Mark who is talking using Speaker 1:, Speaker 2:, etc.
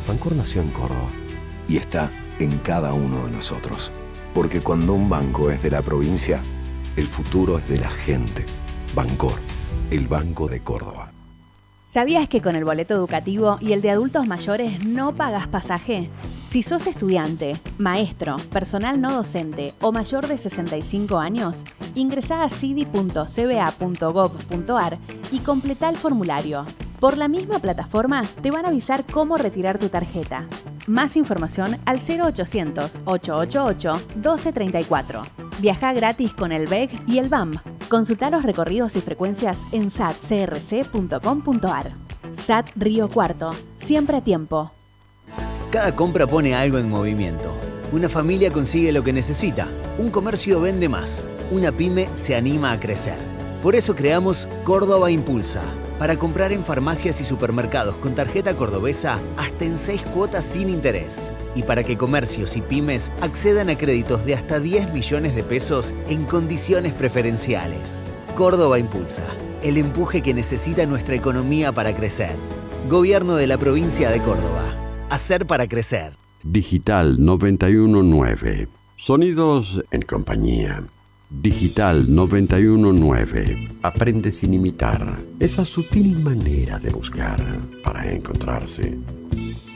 Speaker 1: Bancor nació en Córdoba.
Speaker 2: Y está en cada uno de nosotros. Porque cuando un banco es de la provincia, el futuro es de la gente. Bancor, el Banco de Córdoba.
Speaker 3: ¿Sabías que con el boleto educativo y el de adultos mayores no pagas pasaje? Si sos estudiante, maestro, personal no docente o mayor de 65 años, ingresá a cidi.cba.gov.ar y completá el formulario. Por la misma plataforma te van a avisar cómo retirar tu tarjeta. Más información al 0800-888-1234. Viajá gratis con el BEG y el BAM. Consultá los recorridos y frecuencias en satcrc.com.ar. SAT Río Cuarto, siempre a tiempo.
Speaker 4: Cada compra pone algo en movimiento. Una familia consigue lo que necesita. Un comercio vende más. Una pyme se anima a crecer. Por eso creamos Córdoba Impulsa. Para comprar en farmacias y supermercados con tarjeta cordobesa hasta en 6 cuotas sin interés. Y para que comercios y pymes accedan a créditos de hasta 10 millones de pesos en condiciones preferenciales. Córdoba Impulsa. El empuje que necesita nuestra economía para crecer. Gobierno de la provincia de Córdoba. Hacer para crecer.
Speaker 5: Digital 919. Sonidos en compañía. Digital 919. Aprende sin imitar. Esa sutil manera de buscar para encontrarse.